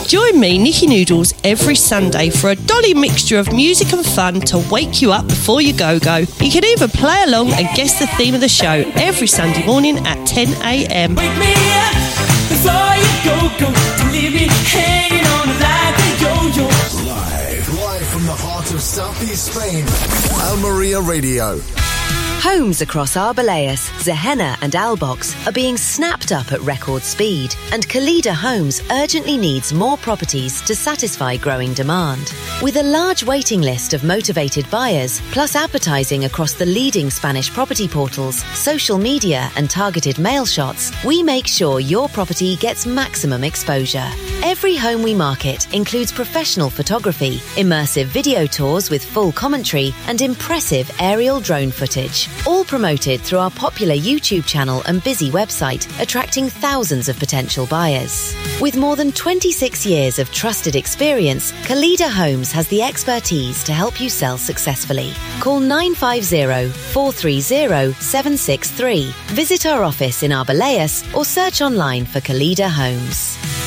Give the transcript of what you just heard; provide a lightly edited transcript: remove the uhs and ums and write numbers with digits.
Join me, Nikki Noodles, every Sunday for a dolly mixture of music and fun to wake you up before you go-go. You can even play along and guess the theme of the show every Sunday morning at 10 a.m. Wake me up before you go, to leave me hanging on like a yo-yo. Live from the heart of Southeast Spain, Almeria Radio. Homes across Arbeláez, Zehena and Albox are being snapped up at record speed, and Kalida Homes urgently needs more properties to satisfy growing demand. With a large waiting list of motivated buyers, plus advertising across the leading Spanish property portals, social media and targeted mail shots, we make sure your property gets maximum exposure. Every home we market includes professional photography, immersive video tours with full commentary and impressive aerial drone footage. All promoted through our popular YouTube channel and busy website, attracting thousands of potential buyers. With more than 26 years of trusted experience, Kalida Homes has the expertise to help you sell successfully. Call 950-430-763. Visit our office in Arbeláez or search online for Kalida Homes.